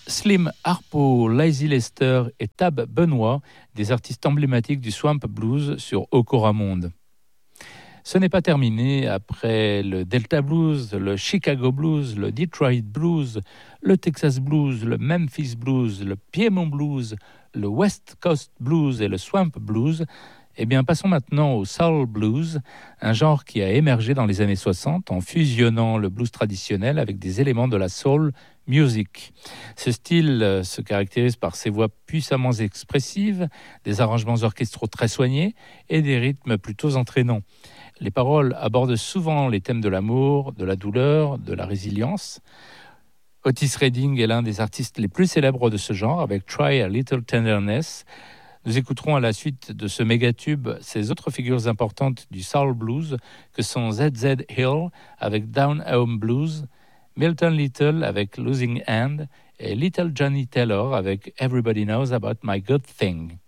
Slim Harpo, Lazy Lester et Tab Benoît, des artistes emblématiques du Swamp Blues sur Okoramonde. Ce n'est pas terminé. Après le Delta Blues, le Chicago Blues, le Detroit Blues, le Texas Blues, le Memphis Blues, le Piedmont Blues, le West Coast Blues et le Swamp Blues, eh bien, passons maintenant au Soul Blues, un genre qui a émergé dans les années 60 en fusionnant le blues traditionnel avec des éléments de la soul music. Ce style se caractérise par ses voix puissamment expressives, des arrangements orchestraux très soignés et des rythmes plutôt entraînants. Les paroles abordent souvent les thèmes de l'amour, de la douleur, de la résilience. Otis Redding est l'un des artistes les plus célèbres de ce genre avec Try a Little Tenderness. Nous écouterons à la suite de ce mégatube ces autres figures importantes du soul blues que sont Z.Z. Hill avec Down Home Blues, Milton Little avec Losing Hand et Little Johnny Taylor avec Everybody Knows About My Good Thing.